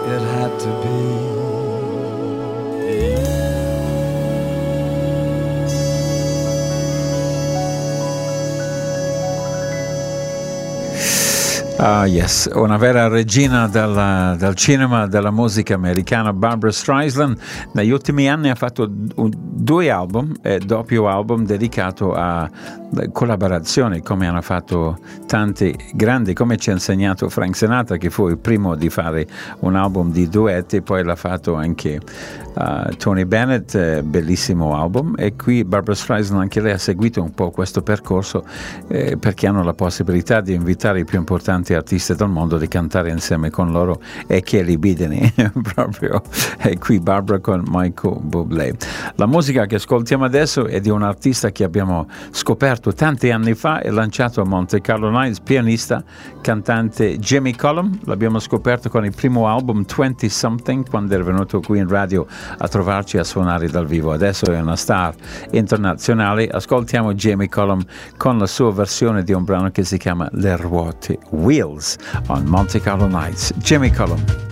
it had to be. Ah, yes, una vera regina del cinema, della musica americana, Barbra Streisand. Negli ultimi anni ha fatto due album, doppio album dedicato a collaborazioni, come hanno fatto tanti grandi, come ci ha insegnato Frank Sinatra, che fu il primo di fare un album di duetti, poi l'ha fatto anche Tony Bennett, bellissimo album, e qui Barbra Streisand anche lei ha seguito un po' questo percorso perché hanno la possibilità di invitare i più importanti artisti del mondo di cantare insieme con loro, e che libidini proprio, e qui Barbra con Michael Bublé. La musica che ascoltiamo adesso è di un artista che abbiamo scoperto tanti anni fa e lanciato a Monte Carlo Nights, pianista, cantante Jimmy Cullum. L'abbiamo scoperto con il primo album 20 Something, quando è venuto qui in radio a trovarci a suonare dal vivo. Adesso è una star internazionale. Ascoltiamo Jimmy Cullum con la sua versione di un brano che si chiama Le ruote, Wheels, on Monte Carlo Nights. Jimmy Cullum.